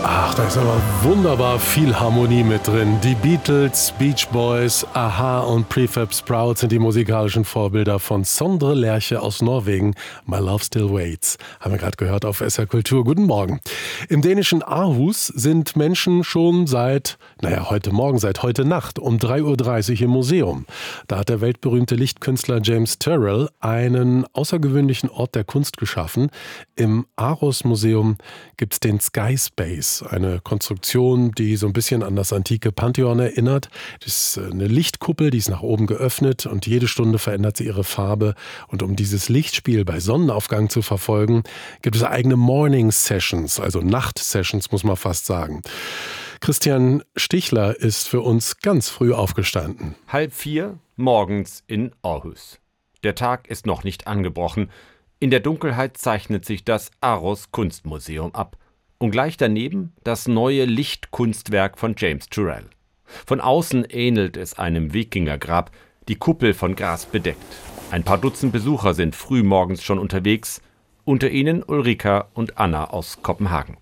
Ach, da ist aber wunderbar viel Harmonie mit drin. Die Beatles, Beach Boys, Aha und Prefab Sprout sind die musikalischen Vorbilder von Sondre Lerche aus Norwegen. My Love Still Waits. Haben wir gerade gehört auf SR Kultur. Guten Morgen. Im dänischen Aarhus sind Menschen schon seit heute Nacht um 3:30 Uhr im Museum. Da hat der weltberühmte Lichtkünstler James Turrell einen außergewöhnlichen Ort der Kunst geschaffen. Im Aarhus Museum gibt es den Sky Space. Eine Konstruktion, die so ein bisschen an das antike Pantheon erinnert. Das ist eine Lichtkuppel, die ist nach oben geöffnet und jede Stunde verändert sie ihre Farbe. Und um dieses Lichtspiel bei Sonnenaufgang zu verfolgen, gibt es eigene Morning Sessions, also Nacht-Sessions, muss man fast sagen. Christian Stichler ist für uns ganz früh aufgestanden. 3:30 morgens in Aarhus. Der Tag ist noch nicht angebrochen. In der Dunkelheit zeichnet sich das Aarhus Kunstmuseum ab. Und gleich daneben das neue Lichtkunstwerk von James Turrell. Von außen ähnelt es einem Wikingergrab, die Kuppel von Gras bedeckt. Ein paar Dutzend Besucher sind früh morgens schon unterwegs, unter ihnen Ulrika und Anna aus Kopenhagen.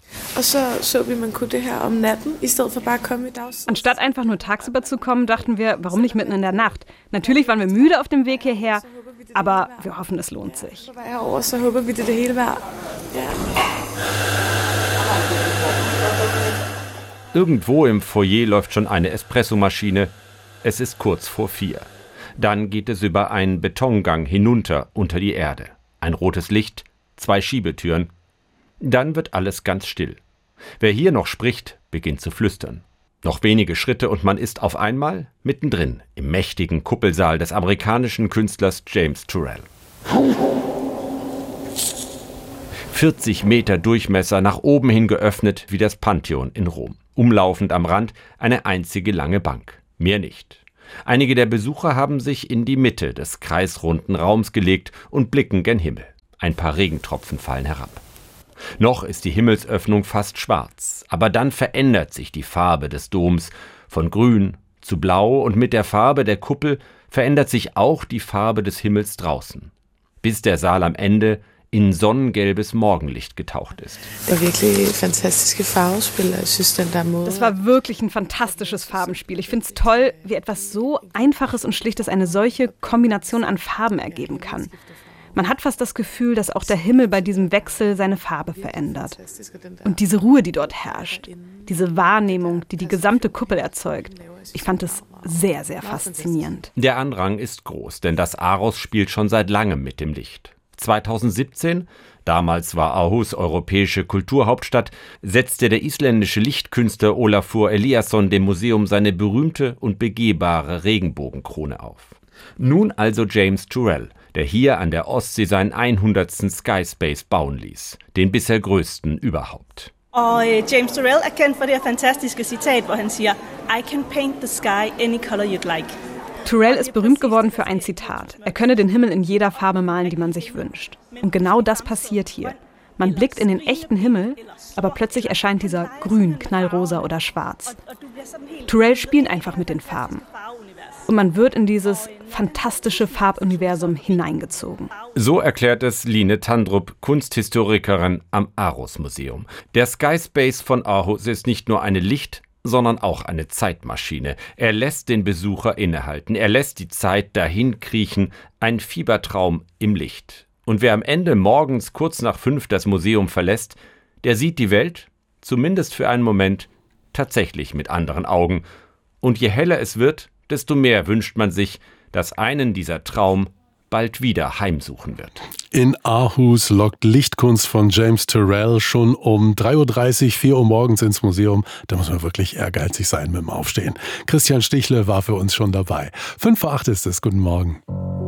Anstatt einfach nur tagsüber zu kommen, dachten wir, warum nicht mitten in der Nacht? Natürlich waren wir müde auf dem Weg hierher, aber wir hoffen, es lohnt sich. Irgendwo im Foyer läuft schon eine Espressomaschine. Es ist kurz vor 4. Dann geht es über einen Betongang hinunter unter die Erde. Ein rotes Licht, 2 Schiebetüren. Dann wird alles ganz still. Wer hier noch spricht, beginnt zu flüstern. Noch wenige Schritte und man ist auf einmal mittendrin im mächtigen Kuppelsaal des amerikanischen Künstlers James Turrell. 40 Meter Durchmesser, nach oben hin geöffnet wie das Pantheon in Rom. Umlaufend am Rand eine einzige lange Bank. Mehr nicht. Einige der Besucher haben sich in die Mitte des kreisrunden Raums gelegt und blicken gen Himmel. Ein paar Regentropfen fallen herab. Noch ist die Himmelsöffnung fast schwarz, aber dann verändert sich die Farbe des Doms von grün zu blau und mit der Farbe der Kuppel verändert sich auch die Farbe des Himmels draußen, bis der Saal am Ende in sonnengelbes Morgenlicht getaucht ist. Das war wirklich ein fantastisches Farbenspiel. Ich finde es toll, wie etwas so Einfaches und Schlichtes eine solche Kombination an Farben ergeben kann. Man hat fast das Gefühl, dass auch der Himmel bei diesem Wechsel seine Farbe verändert. Und diese Ruhe, die dort herrscht, diese Wahrnehmung, die die gesamte Kuppel erzeugt, ich fand es sehr, sehr faszinierend. Der Andrang ist groß, denn das Aarhus spielt schon seit langem mit dem Licht. 2017, damals war Aarhus europäische Kulturhauptstadt, setzte der isländische Lichtkünstler Ólafur Eliasson dem Museum seine berühmte und begehbare Regenbogenkrone auf. Nun also James Turrell, der hier an der Ostsee seinen 100. Sky Space bauen ließ, den bisher größten überhaupt. James Turrell er kendt for det fantastiske Zitat, hvor han siger, I can paint the sky any color you'd like. Turrell ist berühmt geworden für ein Zitat. Er könne den Himmel in jeder Farbe malen, die man sich wünscht. Und genau das passiert hier. Man blickt in den echten Himmel, aber plötzlich erscheint dieser grün, knallrosa oder schwarz. Turrell spielt einfach mit den Farben. Und man wird in dieses fantastische Farbuniversum hineingezogen. So erklärt es Line Tandrup, Kunsthistorikerin am Aarhus Museum. Der Sky Space von Aarhus ist nicht nur eine Licht-, sondern auch eine Zeitmaschine. Er lässt den Besucher innehalten, er lässt die Zeit dahin kriechen, ein Fiebertraum im Licht. Und wer am Ende morgens kurz nach 5 das Museum verlässt, der sieht die Welt, zumindest für einen Moment, tatsächlich mit anderen Augen. Und je heller es wird, desto mehr wünscht man sich, dass einen dieser Traum bald wieder heimsuchen wird. In Aarhus lockt Lichtkunst von James Turrell schon um 3:30 Uhr, 4 Uhr morgens ins Museum. Da muss man wirklich ehrgeizig sein mit dem Aufstehen. Christian Stichle war für uns schon dabei. 7:55 ist es. Guten Morgen.